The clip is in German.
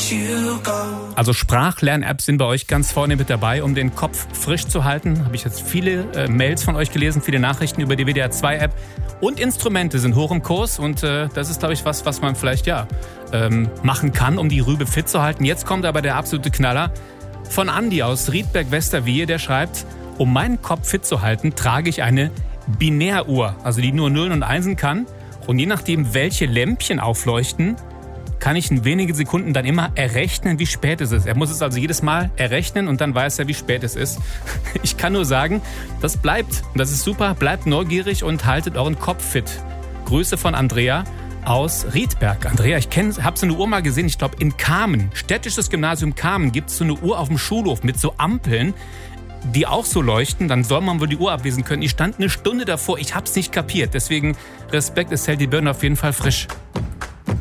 Also Sprachlern-Apps sind bei euch ganz vorne mit dabei, um den Kopf frisch zu halten. Habe ich jetzt viele Mails von euch gelesen, viele Nachrichten über die WDR 2-App. Und Instrumente sind hoch im Kurs und das ist, glaube ich, was man vielleicht machen kann, um die Rübe fit zu halten. Jetzt kommt aber der absolute Knaller von Andi aus Riedberg-Westerwiehe, der schreibt: Um meinen Kopf fit zu halten, trage ich eine Binäruhr, also die nur Nullen und Einsen kann. Und je nachdem, welche Lämpchen aufleuchten, kann ich in wenigen Sekunden dann immer errechnen, wie spät es ist. Er muss es also jedes Mal errechnen und dann weiß er, wie spät es ist. Ich kann nur sagen, das bleibt. Und das ist super. Bleibt neugierig und haltet euren Kopf fit. Grüße von Andrea aus Riedberg. Andrea, ich habe so eine Uhr mal gesehen, ich glaube in Kamen, städtisches Gymnasium Kamen, gibt es so eine Uhr auf dem Schulhof mit so Ampeln, die auch so leuchten, dann soll man wohl die Uhr ablesen können. Ich stand eine Stunde davor, ich hab's nicht kapiert. Deswegen Respekt, es hält die Birne auf jeden Fall frisch.